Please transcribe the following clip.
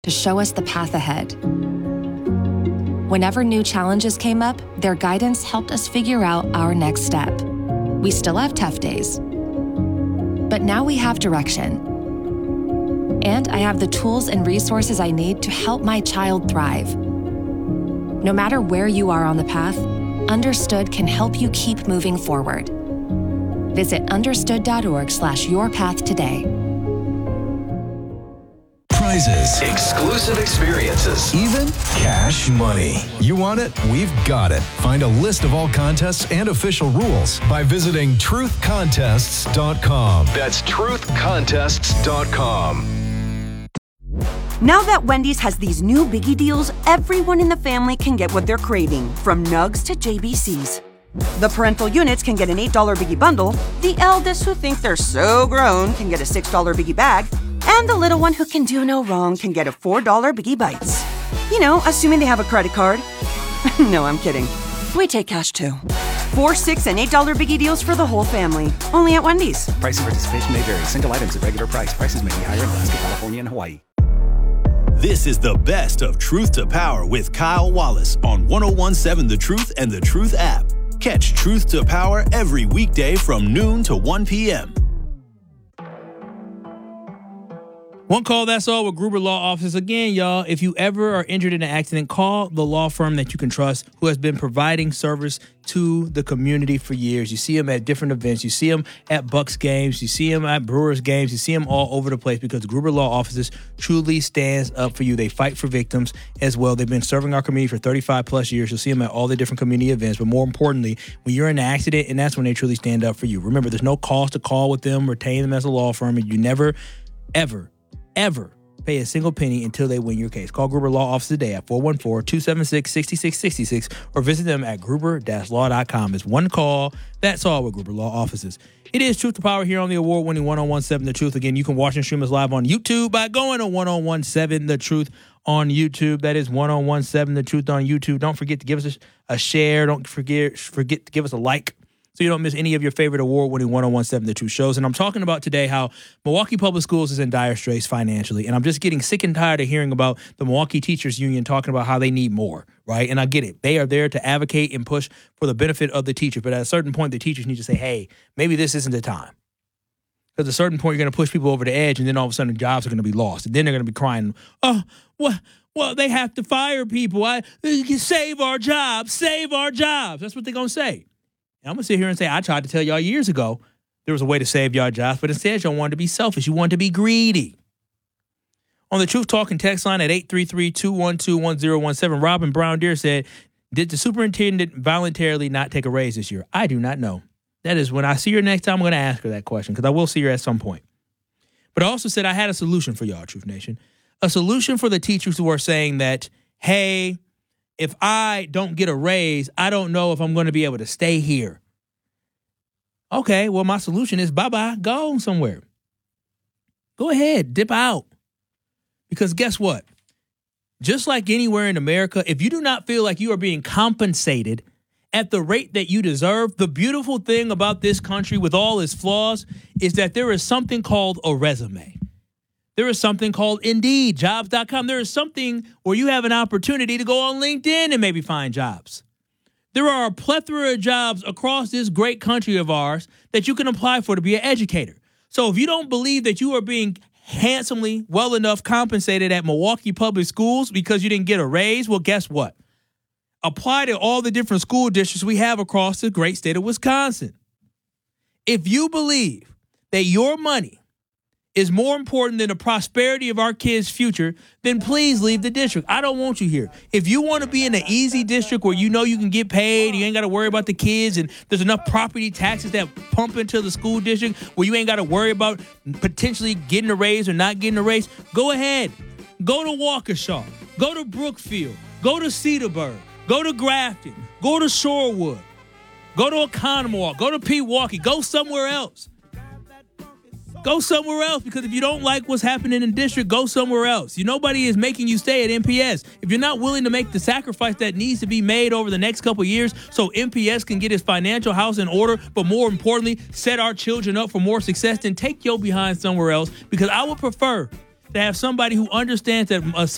to show us the path ahead. Whenever new challenges came up, their guidance helped us figure out our next step. We still have tough days, but now we have direction. And I have the tools and resources I need to help my child thrive. No matter where you are on the path, Understood can help you keep moving forward. Visit understood.org/yourpath today. Prizes, exclusive experiences, even cash money. You want it? We've got it. Find a list of all contests and official rules by visiting truthcontests.com. That's truthcontests.com. Now that Wendy's has these new biggie deals, everyone in the family can get what they're craving, from nugs to JBCs. The parental units can get an $8 biggie bundle, the eldest who think they're so grown can get a $6 biggie bag, and the little one who can do no wrong can get a $4 biggie bites. You know, assuming they have a credit card. No, I'm kidding. We take cash too. $4, $6, and $8 biggie deals for the whole family. Only at Wendy's. Price and participation may vary. Single items at regular price. Prices may be higher in Alaska, California, and Hawaii. This is the best of Truth to Power with Kyle Wallace on 101.7 The Truth and The Truth app. Catch Truth to Power every weekday from noon to 1 p.m. One call, that's all, with Gruber Law Offices. Again, y'all, if you ever are injured in an accident, call the law firm that you can trust who has been providing service to the community for years. You see them at different events. You see them at Bucks games. You see them at Brewers games. You see them all over the place because Gruber Law Offices truly stands up for you. They fight for victims as well. They've been serving our community for 35 plus years. You'll see them at all the different community events. But more importantly, when you're in an accident, and that's when they truly stand up for you. Remember, there's no cost to call with them, retain them as a law firm, and you never, ever pay a single penny until they win your case. Call Gruber Law Office today at 414-276-6666 or visit them at gruber-law.com. It's one call. That's all with Gruber Law Offices. It is Truth to Power here on the award-winning 101.7 The Truth. Again, you can watch and stream us live on YouTube by going to 101.7 The Truth on YouTube. That is 101.7 The Truth on YouTube. Don't forget to give us a share. Don't forget to give us a like, so you don't miss any of your favorite award-winning 101.7 The Truth shows. And I'm talking about today how Milwaukee Public Schools is in dire straits financially. And I'm just getting sick and tired of hearing about the Milwaukee Teachers Union talking about how they need more, right? And I get it. They are there to advocate and push for the benefit of the teacher. But at a certain point, the teachers need to say, hey, maybe this isn't the time. Because at a certain point, you're going to push people over the edge, and then all of a sudden, jobs are going to be lost. And then they're going to be crying, oh, what? Well, they have to fire people. Save our jobs. Save our jobs. That's what they're going to say. And I'm going to sit here and say, I tried to tell y'all years ago there was a way to save y'all jobs, but instead y'all wanted to be selfish. You wanted to be greedy. On the Truth Talking text line at 833-212-1017, Robin Brown Deer said, did the superintendent voluntarily not take a raise this year? I do not know. That is, when I see her next time, I'm going to ask her that question because I will see her at some point. But I also said I had a solution for y'all, Truth Nation. A solution for the teachers who are saying that, hey, if I don't get a raise, I don't know if I'm going to be able to stay here. Okay, well, my solution is bye-bye, go somewhere. Go ahead, dip out. Because guess what? Just like anywhere in America, if you do not feel like you are being compensated at the rate that you deserve, the beautiful thing about this country with all its flaws is that there is something called a resume. There is something called Indeed, jobs.com. There is something where you have an opportunity to go on LinkedIn and maybe find jobs. There are a plethora of jobs across this great country of ours that you can apply for to be an educator. So if you don't believe that you are being handsomely, well enough compensated at Milwaukee Public Schools because you didn't get a raise, well, guess what? Apply to all the different school districts we have across the great state of Wisconsin. If you believe that your money is more important than the prosperity of our kids' future, then please leave the district. I don't want you here. If you want to be in an easy district where you know you can get paid, you ain't got to worry about the kids, and there's enough property taxes that pump into the school district where you ain't got to worry about potentially getting a raise or not getting a raise, go ahead. Go to Waukesha. Go to Brookfield. Go to Cedarburg. Go to Grafton. Go to Shorewood. Go to Oconomowoc. Go to Pewaukee. Go somewhere else. Go somewhere else, because if you don't like what's happening in the district, go somewhere else. Nobody is making you stay at MPS. If you're not willing to make the sacrifice that needs to be made over the next couple of years so MPS can get its financial house in order, but more importantly, set our children up for more success, then take your behind somewhere else, because I would prefer to have somebody who understands that